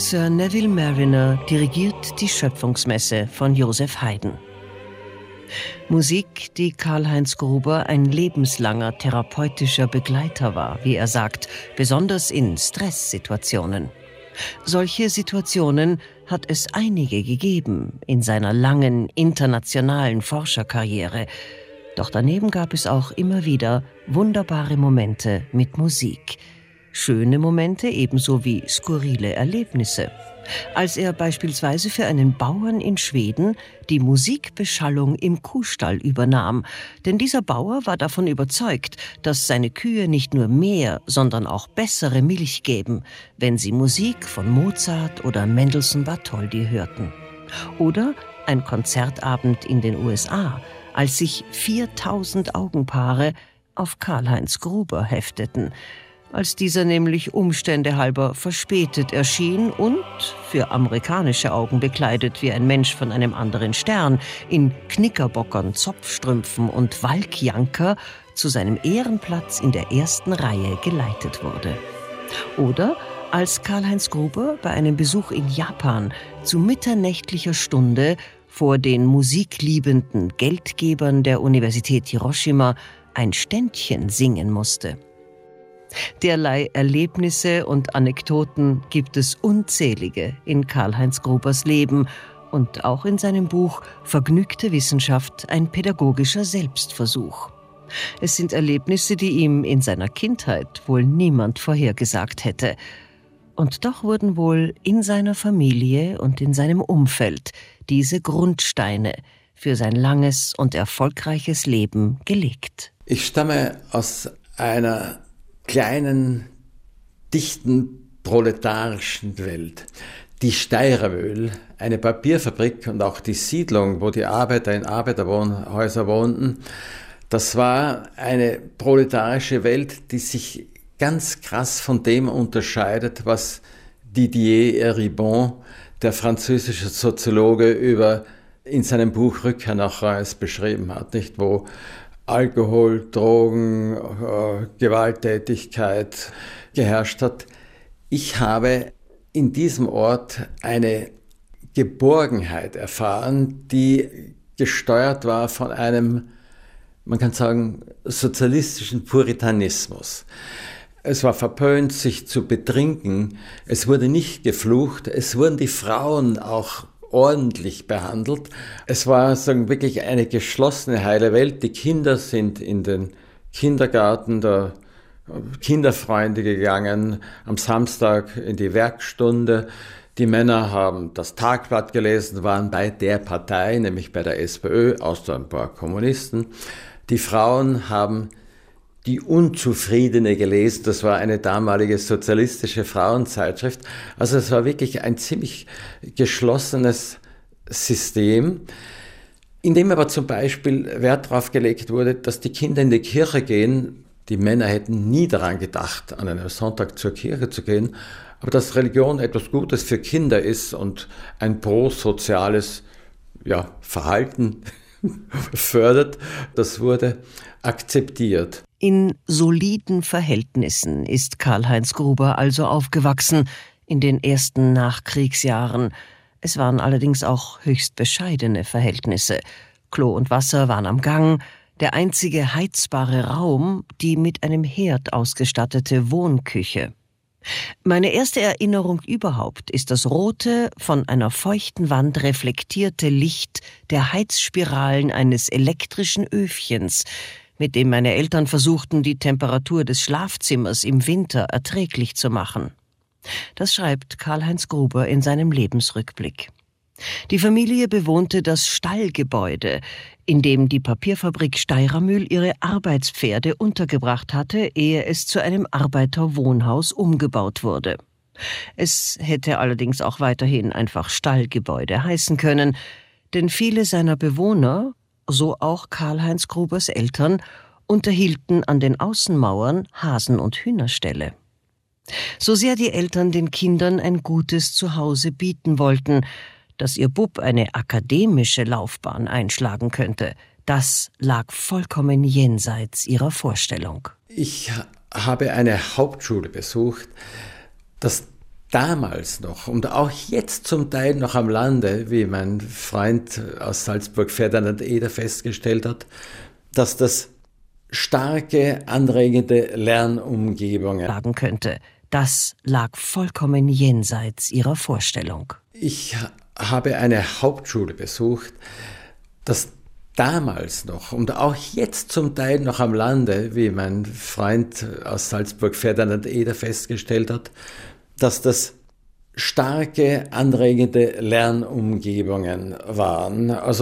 Sir Neville Marriner dirigiert die Schöpfungsmesse von Joseph Haydn. Musik, die Karlheinz Gruber ein lebenslanger therapeutischer Begleiter war, wie er sagt, besonders in Stresssituationen. Solche Situationen hat es einige gegeben in seiner langen internationalen Forscherkarriere. Doch daneben gab es auch immer wieder wunderbare Momente mit Musik. Schöne Momente ebenso wie skurrile Erlebnisse. Als er beispielsweise für einen Bauern in Schweden die Musikbeschallung im Kuhstall übernahm. Denn dieser Bauer war davon überzeugt, dass seine Kühe nicht nur mehr, sondern auch bessere Milch geben, wenn sie Musik von Mozart oder Mendelssohn-Bartholdy hörten. Oder ein Konzertabend in den USA, als sich 4000 Augenpaare auf Karlheinz Gruber hefteten, als dieser nämlich Umstände halber verspätet erschien und, für amerikanische Augen bekleidet wie ein Mensch von einem anderen Stern, in Knickerbockern, Zopfstrümpfen und Walkjanker zu seinem Ehrenplatz in der ersten Reihe geleitet wurde. Oder als Karlheinz Gruber bei einem Besuch in Japan zu mitternächtlicher Stunde vor den musikliebenden Geldgebern der Universität Hiroshima ein Ständchen singen musste. Derlei Erlebnisse und Anekdoten gibt es unzählige in Karlheinz Grubers Leben und auch in seinem Buch Vergnügte Wissenschaft, ein pädagogischer Selbstversuch. Es sind Erlebnisse, die ihm in seiner Kindheit wohl niemand vorhergesagt hätte. Und doch wurden wohl in seiner Familie und in seinem Umfeld diese Grundsteine für sein langes und erfolgreiches Leben gelegt. Ich stamme aus einer kleinen, dichten, proletarischen Welt. Die Steirermühl, eine Papierfabrik und auch die Siedlung, wo die Arbeiter in Arbeiterwohnhäusern wohnten, das war eine proletarische Welt, die sich ganz krass von dem unterscheidet, was Didier Eribon, der französische Soziologe, in seinem Buch Rückkehr nach Reims beschrieben hat, nicht, wo Alkohol, Drogen, Gewalttätigkeit geherrscht hat. Ich habe in diesem Ort eine Geborgenheit erfahren, die gesteuert war von einem, man kann sagen, sozialistischen Puritanismus. Es war verpönt, sich zu betrinken. Es wurde nicht geflucht. Es wurden die Frauen auch ordentlich behandelt. Es war wirklich eine geschlossene, heile Welt. Die Kinder sind in den Kindergarten der Kinderfreunde gegangen, am Samstag in die Werkstunde. Die Männer haben das Tagblatt gelesen, waren bei der Partei, nämlich bei der SPÖ, außer ein paar Kommunisten. Die Frauen haben die Unzufriedene gelesen, das war eine damalige sozialistische Frauenzeitschrift. Also es war wirklich ein ziemlich geschlossenes System, in dem aber zum Beispiel Wert darauf gelegt wurde, dass die Kinder in die Kirche gehen. Die Männer hätten nie daran gedacht, an einem Sonntag zur Kirche zu gehen, aber dass Religion etwas Gutes für Kinder ist und ein prosoziales Verhalten fördert, das wurde akzeptiert. In soliden Verhältnissen ist Karlheinz Gruber also aufgewachsen in den ersten Nachkriegsjahren. Es waren allerdings auch höchst bescheidene Verhältnisse. Klo und Wasser waren am Gang, der einzige heizbare Raum die mit einem Herd ausgestattete Wohnküche. Meine erste Erinnerung überhaupt ist das rote, von einer feuchten Wand reflektierte Licht der Heizspiralen eines elektrischen Öfchens, mit dem meine Eltern versuchten, die Temperatur des Schlafzimmers im Winter erträglich zu machen. Das schreibt Karlheinz Gruber in seinem Lebensrückblick. Die Familie bewohnte das Stallgebäude, in dem die Papierfabrik Steirermühl ihre Arbeitspferde untergebracht hatte, ehe es zu einem Arbeiterwohnhaus umgebaut wurde. Es hätte allerdings auch weiterhin einfach Stallgebäude heißen können, denn viele seiner Bewohner, so auch Karlheinz Grubers Eltern, unterhielten an den Außenmauern Hasen- und Hühnerställe. So sehr die Eltern den Kindern ein gutes Zuhause bieten wollten, dass ihr Bub eine akademische Laufbahn einschlagen könnte, das lag vollkommen jenseits ihrer Vorstellung. Ich habe eine Hauptschule besucht. Das damals noch und auch jetzt zum Teil noch am Lande, wie mein Freund aus Salzburg Ferdinand Eder festgestellt hat, dass das starke, anregende Lernumgebungen sagen könnte. Das lag vollkommen jenseits ihrer Vorstellung. Ich habe eine Hauptschule besucht, das damals noch und auch jetzt zum Teil noch am Lande, wie mein Freund aus Salzburg Ferdinand Eder festgestellt hat, dass das starke, anregende Lernumgebungen waren. Also